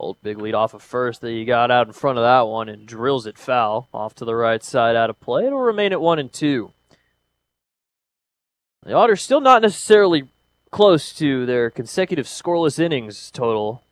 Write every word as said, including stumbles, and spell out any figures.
Old big lead off of first that he got out in front of that one and drills it foul off to the right side out of play. It'll remain at one and two. The Otters still not necessarily close to their consecutive scoreless innings total